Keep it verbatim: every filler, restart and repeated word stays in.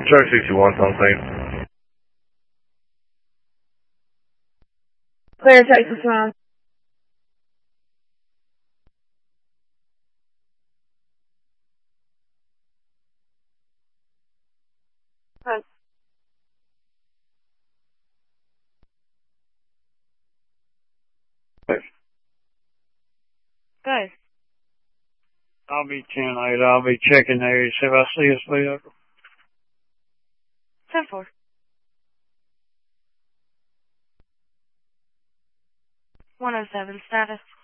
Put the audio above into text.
Charlie sixty-one, on site. Clear, Charlie sixty-one. Good. Good. I'll be ten eight. I'll be checking there. See if I see his vehicle. ten four. one oh seven, status.